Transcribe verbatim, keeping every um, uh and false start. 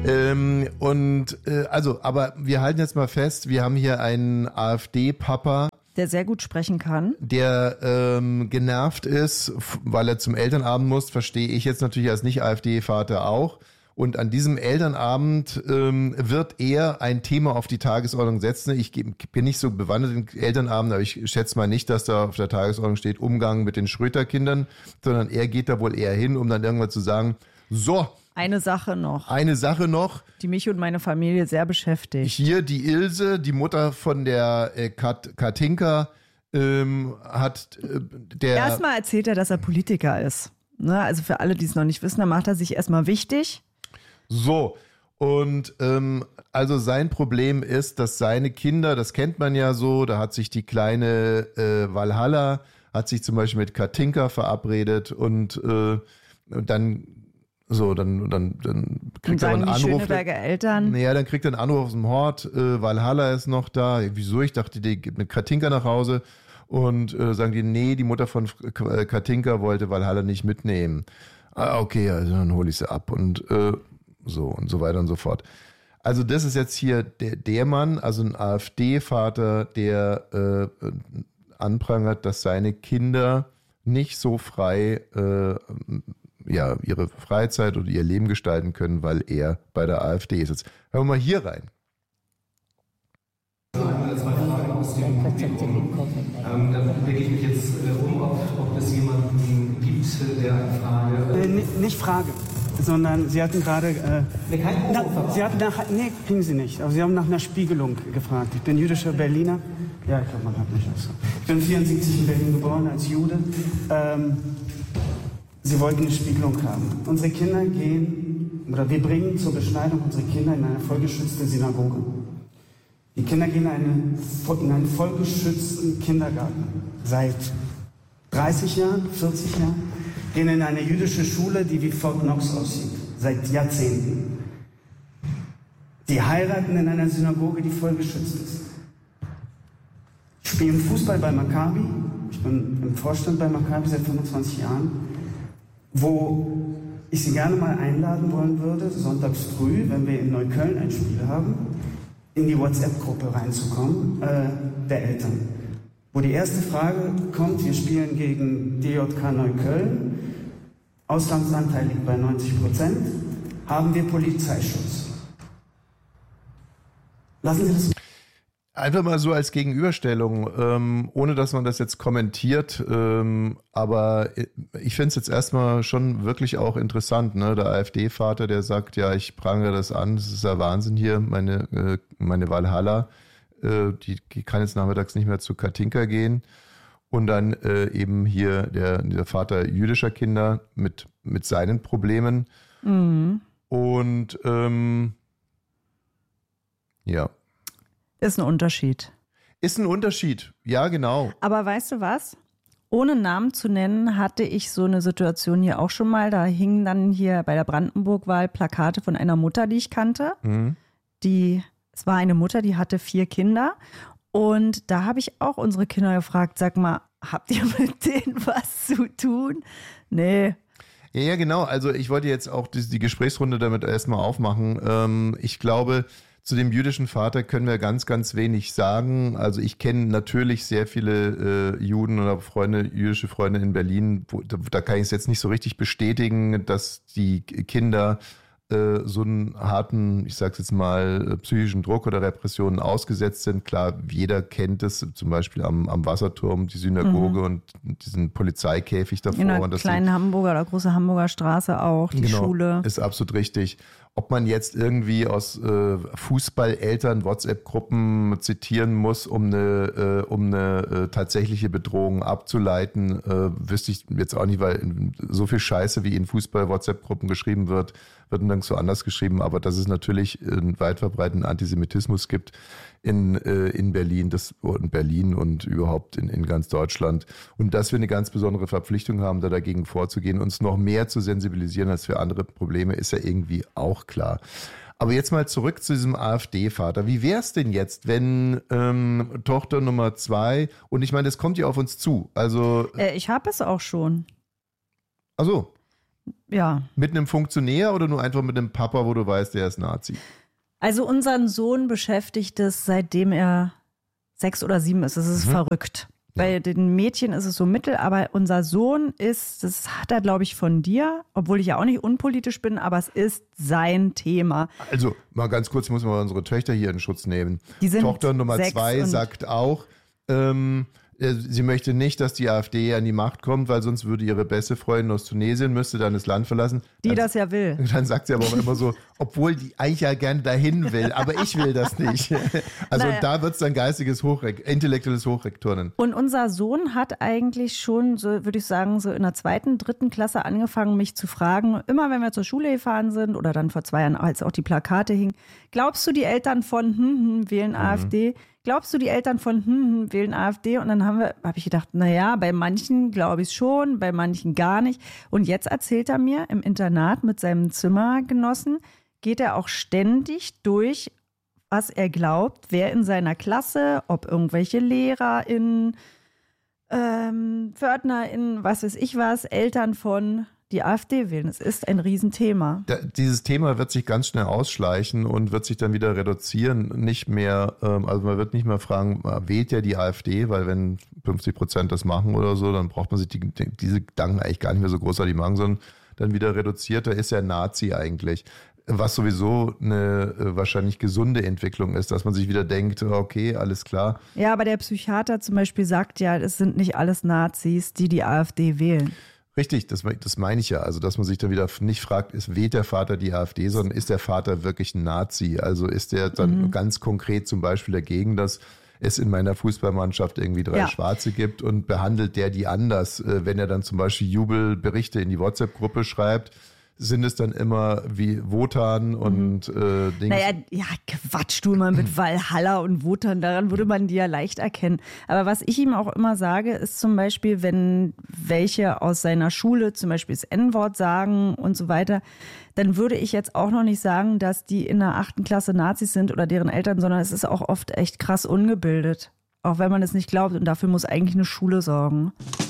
Ähm, und äh, also, aber wir halten jetzt mal fest, wir haben hier einen AfD-Papa, der sehr gut sprechen kann, der ähm, genervt ist, weil er zum Elternabend muss, verstehe ich jetzt natürlich als Nicht-AfD-Vater auch. Und an diesem Elternabend ähm, wird er ein Thema auf die Tagesordnung setzen. Ich bin nicht so bewandert in Elternabend, aber ich schätze mal nicht, dass da auf der Tagesordnung steht Umgang mit den Schröter-Kindern, sondern er geht da wohl eher hin, um dann irgendwann zu sagen, so, Eine Sache noch. Eine Sache noch. Die mich und meine Familie sehr beschäftigt. Hier die Ilse, die Mutter von der äh, Kat, Katinka, ähm, hat äh, der... Erstmal erzählt er, dass er Politiker ist. Ne? Also für alle, die es noch nicht wissen, da macht er sich erstmal wichtig. So, und ähm, also sein Problem ist, dass seine Kinder, das kennt man ja so, da hat sich die kleine äh, Valhalla, hat sich zum Beispiel mit Katinka verabredet und, äh, und dann so, dann, dann, dann kriegt er einen die Anruf. Schöneberger Eltern. Naja, dann kriegt er einen Anruf aus dem Hort, äh, Valhalla ist noch da. Wieso? Ich dachte, die geht mit Katinka nach Hause. Und äh, sagen die, nee, die Mutter von Katinka wollte Valhalla nicht mitnehmen. Ah, okay, also dann hole ich sie ab und äh, so und so weiter und so fort. Also das ist jetzt hier der, der Mann, also ein AfD-Vater, der äh, anprangert, dass seine Kinder nicht so frei äh, ja, ihre Freizeit oder ihr Leben gestalten können, weil er bei der AfD ist. Jetzt hören wir mal hier rein. Eine zweite Frage aus dem Publikum. Ähm, da blicke ich mich jetzt äh, um, ob, ob es jemanden gibt, der eine Frage... Äh, nicht, nicht Frage, sondern Sie hatten gerade... Äh, na, Sie hatten nach... Nee, kriegen Sie nicht. Aber Sie haben nach einer Spiegelung gefragt. Ich bin jüdischer Berliner. Ja, ich glaube, man hat mich auch so. Ich bin vierundsiebzig in Berlin geboren als Jude. Ähm, Sie wollten eine Spiegelung haben. Unsere Kinder gehen, oder wir bringen zur Beschneidung unsere Kinder in eine vollgeschützte Synagoge. Die Kinder gehen in, eine, in einen vollgeschützten Kindergarten seit dreißig Jahren, vierzig Jahren, gehen in eine jüdische Schule, die wie Fort Knox aussieht, seit Jahrzehnten. Die heiraten in einer Synagoge, die vollgeschützt ist. Spielen Fußball bei Maccabi, ich bin im Vorstand bei Maccabi seit fünfundzwanzig Jahren, wo ich Sie gerne mal einladen wollen würde, sonntags früh, wenn wir in Neukölln ein Spiel haben, in die WhatsApp-Gruppe reinzukommen, äh, der Eltern. Wo die erste Frage kommt, wir spielen gegen D J K Neukölln, Auslandsanteil liegt bei neunzig Prozent, haben wir Polizeischutz. Lassen Sie das... Einfach mal so als Gegenüberstellung, ähm, ohne dass man das jetzt kommentiert, ähm, aber ich finde es jetzt erstmal schon wirklich auch interessant, ne? Der AfD-Vater, der sagt, ja, ich prangere das an, das ist ja Wahnsinn hier, meine, äh, meine Valhalla, äh, die, die kann jetzt nachmittags nicht mehr zu Katinka gehen. Und dann äh, eben hier der, der Vater jüdischer Kinder mit, mit seinen Problemen. Mhm. Und ähm, ja. Ist ein Unterschied. Ist ein Unterschied, ja, genau. Aber weißt du was? Ohne Namen zu nennen, hatte ich so eine Situation hier auch schon mal. Da hingen dann hier bei der Brandenburg-Wahl Plakate von einer Mutter, die ich kannte. Mhm. Die, es war eine Mutter, die hatte vier Kinder. Und da habe ich auch unsere Kinder gefragt, sag mal, habt ihr mit denen was zu tun? Nee. Ja, ja, genau. Also ich wollte jetzt auch die, die Gesprächsrunde damit erstmal aufmachen. Ähm, ich glaube... Zu dem jüdischen Vater können wir ganz, ganz wenig sagen. Also ich kenne natürlich sehr viele äh, Juden oder Freunde, jüdische Freunde in Berlin. Wo, da, da kann ich es jetzt nicht so richtig bestätigen, dass die Kinder äh, so einen harten, ich sag's jetzt mal, psychischen Druck oder Repressionen ausgesetzt sind. Klar, jeder kennt es, zum Beispiel am, am Wasserturm, die Synagoge mhm. und diesen Polizeikäfig davor. In der und das kleinen Hamburger oder große Hamburger Straße auch, die genau, Schule. Ist absolut richtig. Ob man jetzt irgendwie aus äh, Fußballeltern WhatsApp-Gruppen zitieren muss, um eine, äh, um eine äh, tatsächliche Bedrohung abzuleiten, äh, wüsste ich jetzt auch nicht, weil so viel Scheiße, wie in Fußball-WhatsApp-Gruppen geschrieben wird, wird nirgendwo anders geschrieben. Aber dass es natürlich einen weit verbreiteten Antisemitismus gibt in, äh, in Berlin, das, in Berlin und überhaupt in, in ganz Deutschland. Und dass wir eine ganz besondere Verpflichtung haben, da dagegen vorzugehen, uns noch mehr zu sensibilisieren als für andere Probleme, ist ja irgendwie auch klar. Aber jetzt mal zurück zu diesem AfD-Vater. Wie wäre es denn jetzt, wenn ähm, Tochter Nummer zwei, und ich meine, das kommt ja auf uns zu, also... Äh, ich habe es auch schon. Ach so. Ja. Mit einem Funktionär oder nur einfach mit einem Papa, wo du weißt, der ist Nazi? Also unseren Sohn beschäftigt es, seitdem er sechs oder sieben ist. Es ist mhm. verrückt. Bei den Mädchen ist es so mittel, aber unser Sohn ist, das hat er, glaube ich, von dir, obwohl ich ja auch nicht unpolitisch bin, aber es ist sein Thema. Also, mal ganz kurz, ich muss mal unsere Töchter hier in Schutz nehmen. Die sind Tochter Nummer zwei sagt auch, ähm, sie möchte nicht, dass die AfD an die Macht kommt, weil sonst würde ihre beste Freundin aus Tunesien, müsste dann das Land verlassen. Die dann, das ja will. Dann sagt sie aber auch immer so, obwohl die eigentlich ja gerne dahin will, aber ich will das nicht. Also naja. Da wird es dann geistiges Hochrektor, intellektuelles Hochrektor. Und unser Sohn hat eigentlich schon, so würde ich sagen, so in der zweiten, dritten Klasse angefangen, mich zu fragen, immer wenn wir zur Schule gefahren sind oder dann vor zwei Jahren, als auch die Plakate hingen, glaubst du, die Eltern von hm, hm, wählen mhm. AfD? Glaubst du, die Eltern von hm, hm, wählen AfD? Und dann haben wir, habe ich gedacht, naja, bei manchen glaube ich schon, bei manchen gar nicht. Und jetzt erzählt er mir, im Internat mit seinem Zimmergenossen geht er auch ständig durch, was er glaubt, wer in seiner Klasse, ob irgendwelche LehrerInnen, ähm, PförtnerInnen, was weiß ich was, Eltern von die AfD wählen. Es ist ein Riesenthema. Da, dieses Thema wird sich ganz schnell ausschleichen und wird sich dann wieder reduzieren. Nicht mehr, ähm, also man wird nicht mehr fragen, wählt ja die AfD, weil wenn fünfzig Prozent das machen oder so, dann braucht man sich die, diese Gedanken eigentlich gar nicht mehr so großartig machen, sondern dann wieder reduziert. Da ist ja Nazi eigentlich. Was sowieso eine äh, wahrscheinlich gesunde Entwicklung ist, dass man sich wieder denkt, okay, alles klar. Ja, aber der Psychiater zum Beispiel sagt ja, es sind nicht alles Nazis, die die AfD wählen. Richtig, das, das meine ich ja. Also, dass man sich dann wieder nicht fragt, ist, wählt der Vater die AfD, sondern ist der Vater wirklich ein Nazi? Also ist der dann mhm. ganz konkret zum Beispiel dagegen, dass es in meiner Fußballmannschaft irgendwie drei ja. Schwarze gibt und behandelt der die anders? Wenn er dann zum Beispiel Jubelberichte in die WhatsApp-Gruppe schreibt, sind es dann immer wie Wotan und mhm. äh, Dings? Naja, ja, Quatsch, du immer mit Valhalla und Wotan, daran würde man die ja leicht erkennen. Aber was ich ihm auch immer sage, ist zum Beispiel, wenn welche aus seiner Schule zum Beispiel das En-Wort sagen und so weiter, dann würde ich jetzt auch noch nicht sagen, dass die in der achten Klasse Nazis sind oder deren Eltern, sondern es ist auch oft echt krass ungebildet. Auch wenn man es nicht glaubt und dafür muss eigentlich eine Schule sorgen.